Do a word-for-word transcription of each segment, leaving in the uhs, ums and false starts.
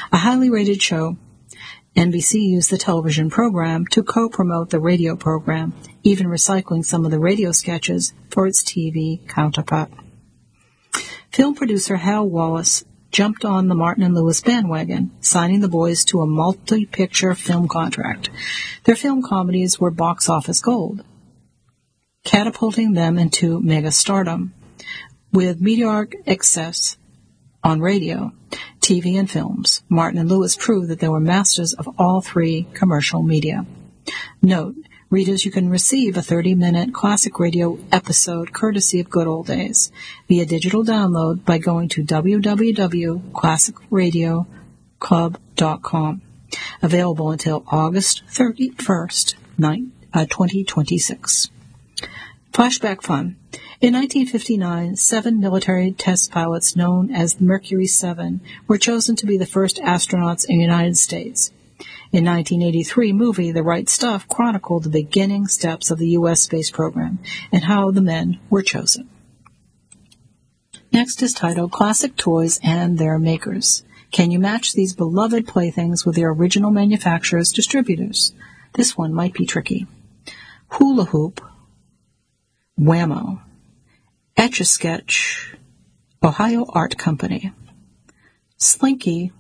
a highly rated show. N B C used the television program to co-promote the radio program, even recycling some of the radio sketches for its T V counterpart. Film producer Hal Wallace jumped on the Martin and Lewis bandwagon, signing the boys to a multi-picture film contract. Their film comedies were box office gold, catapulting them into mega-stardom. With meteoric success on radio, T V, and films, Martin and Lewis proved that they were masters of all three commercial media. Note, readers, you can receive a thirty-minute classic radio episode courtesy of Good Old Days via digital download by going to w w w dot classic radio club dot com. Available until August thirty-first, twenty twenty-six. Flashback fun. In nineteen fifty-nine, seven military test pilots known as the Mercury seven were chosen to be the first astronauts in the United States. In nineteen eighty-three movie, The Right Stuff chronicled the beginning steps of the U S space program and how the men were chosen. Next is titled Classic Toys and Their Makers. Can you match these beloved playthings with their original manufacturers' distributors? This one might be tricky. Hula Hoop, Whammo, Etch-a-Sketch, Ohio Art Company, Slinky,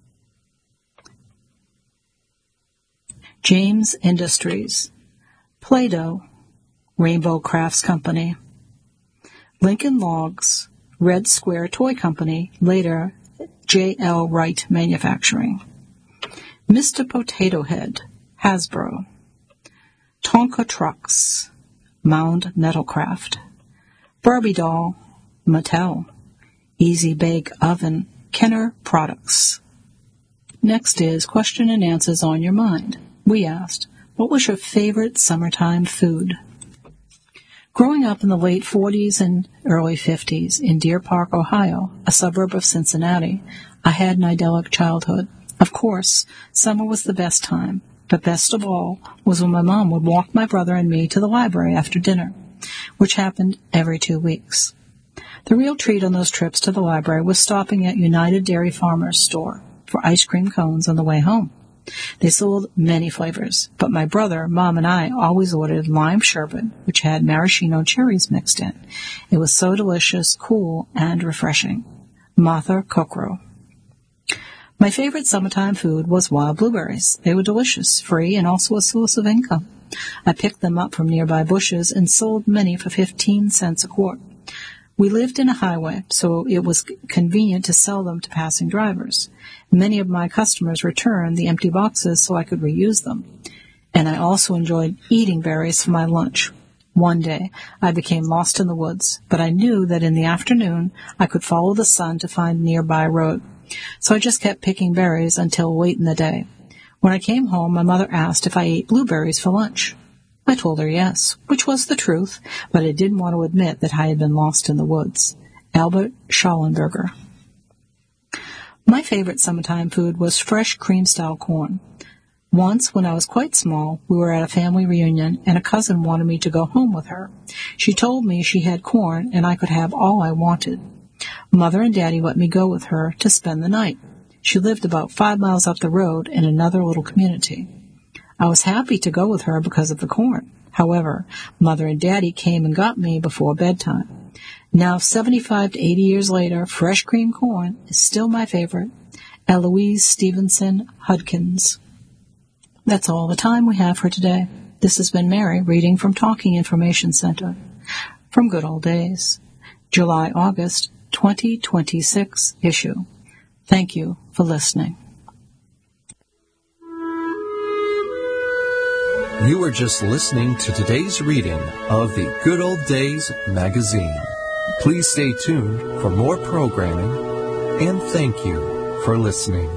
James Industries, Play-Doh, Rainbow Crafts Company, Lincoln Logs, Red Square Toy Company, later J L Wright Manufacturing, Mister Potato Head, Hasbro, Tonka Trucks, Mound Metalcraft, Barbie Doll, Mattel, Easy Bake Oven, Kenner Products. Next is Question and Answers on Your Mind. We asked, what was your favorite summertime food? Growing up in the late forties and early fifties in Deer Park, Ohio, a suburb of Cincinnati, I had an idyllic childhood. Of course, summer was the best time, but best of all was when my mom would walk my brother and me to the library after dinner, which happened every two weeks. The real treat on those trips to the library was stopping at United Dairy Farmers store for ice cream cones on the way home. They sold many flavors, but my brother, Mom, and I always ordered lime sherbet, which had maraschino cherries mixed in. It was so delicious, cool, and refreshing. Martha Kokro. My favorite summertime food was wild blueberries. They were delicious, free, and also a source of income. I picked them up from nearby bushes and sold many for fifteen cents a quart. We lived in a highway, so it was convenient to sell them to passing drivers. Many of my customers returned the empty boxes so I could reuse them. And I also enjoyed eating berries for my lunch. One day, I became lost in the woods, but I knew that in the afternoon I could follow the sun to find a nearby road. So I just kept picking berries until late in the day. When I came home, my mother asked if I ate blueberries for lunch. I told her yes, which was the truth, but I didn't want to admit that I had been lost in the woods. Albert Schallenberger. My favorite summertime food was fresh cream-style corn. Once, when I was quite small, we were at a family reunion, and a cousin wanted me to go home with her. She told me she had corn, and I could have all I wanted. Mother and Daddy let me go with her to spend the night. She lived about five miles up the road in another little community. I was happy to go with her because of the corn. However, Mother and Daddy came and got me before bedtime. Now, seventy-five to eighty years later, fresh cream corn is still my favorite. Eloise Stevenson Hudkins. That's all the time we have for today. This has been Mary reading from Talking Information Center from Good Old Days, July-August twenty twenty-six issue. Thank you for listening. You were just listening to today's reading of the Good Old Days magazine. Please stay tuned for more programming, and thank you for listening.